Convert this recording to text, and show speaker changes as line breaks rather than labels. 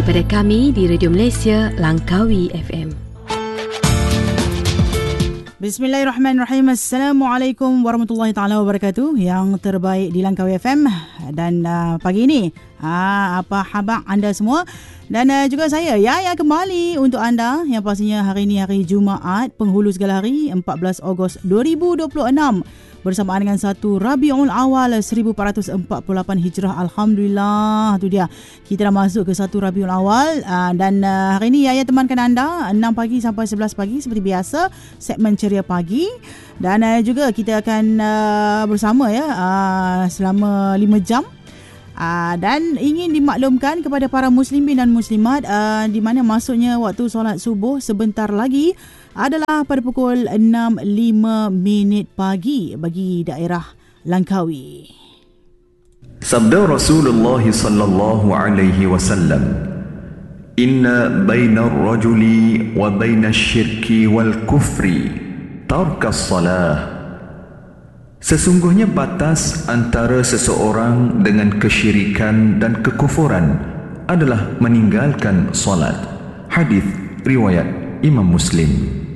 daripada kami di Radio Malaysia Langkawi FM.
Bismillahirrahmanirrahim. Assalamualaikum warahmatullahi taala wabarakatuh. Yang terbaik di Langkawi FM. Dan pagi ini, apa khabar anda semua? Dan juga saya Yaya kembali untuk anda, yang pastinya hari ini hari Jumaat, penghulu segala hari, 14 Ogos 2026. Bersamaan dengan 1 Rabiul Awal 1448 Hijrah. Alhamdulillah, tu dia. Kita dah masuk ke 1 Rabiul Awal, dan hari ini Yaya temankan anda 6 pagi sampai 11 pagi seperti biasa, segmen Ceria Pagi. Dan juga kita akan bersama selama 5 jam. Dan ingin dimaklumkan kepada para muslimin dan muslimat, di mana masuknya waktu solat subuh sebentar lagi adalah pada pukul 6.05 pagi bagi daerah Langkawi.
Sabda Rasulullah sallallahu alaihi wasallam, "Inna bainar rajuli wa bainash syirki wal kufri tarkas salah." Sesungguhnya batas antara seseorang dengan kesyirikan dan kekufuran adalah meninggalkan solat. Hadis riwayat Imam Muslim.